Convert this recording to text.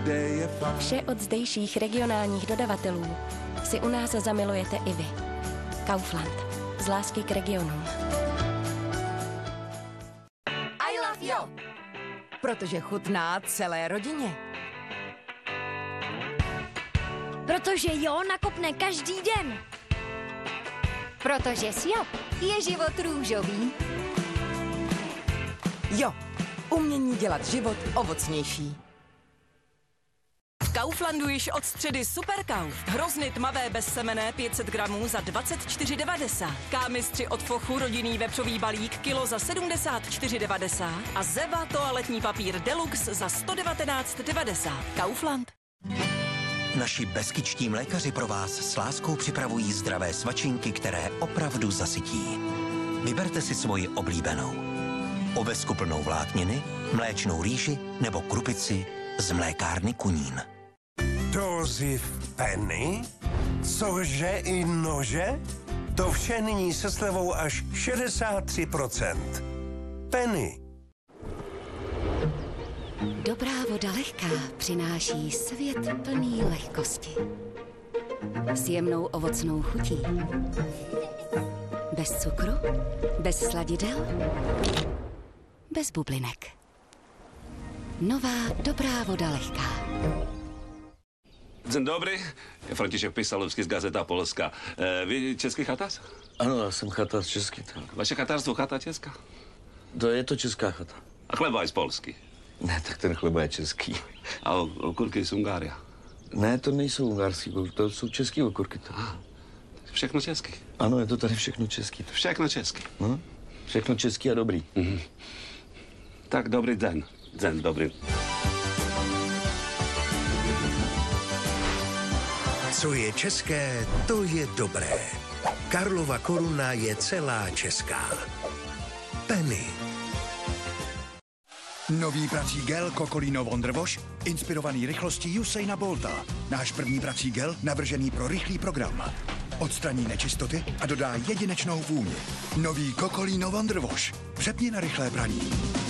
všude je fakt. Vše od zdejších regionálních dodavatelů si u nás zamilujete i vy. Kaufland. Z lásky k regionům. I love you. Protože chutná celé rodině. Protože jo nakopne každý den. Protože Sjop je život růžový. Jo, umění dělat život ovocnější. V Kauflandu již od středy Superkauf. Hrozny tmavé bezsemenné 500 gramů za 24,90. Kámistři od Fochu rodinný vepřový balík kilo za 74,90. A Zeva toaletní papír Deluxe za 119,90. Kaufland. Naši beskyčtí mlékaři pro vás s láskou připravují zdravé svačinky, které opravdu zasytí. Vyberte si svoji oblíbenou. Ovesku plnou vlákniny, mléčnou rýži nebo krupici z mlékárny Kunín. Dozy v Penny? Cože i nože? To vše nyní se slevou až 63%. Penny. Dobrá voda lehká přináší svět plný lehkosti. S jemnou ovocnou chutí. Bez cukru, bez sladidel, bez bublinek. Nová dobrá voda lehká. Dzień dobry, Franciszek Pisalowski z Gazeta Polska. Vy český chatář? Ano, já jsem chatář český. Tak. Vaše chatářstvo chata česká? Je to česká chata. A chleba je z Polsky? Ne, tak ten chleba je český. A okurky z Ungária? Ne, to nejsou ungarský, to jsou český okurky. To. Všechno český? Ano, je to tady všechno český. Všechno český? No, všechno český a dobrý. Mhm. Tak dobrý den. Den dobrý. Co je české, to je dobré. Karlova koruna je celá česká. Penny. Nový prací gel Cocolino Wonder Wash, inspirovaný rychlostí Usaina Bolta. Náš první prací gel navržený pro rychlý program. Odstraní nečistoty a dodá jedinečnou vůni. Nový Cocolino Wonder Wash. Přepni na rychlé praní.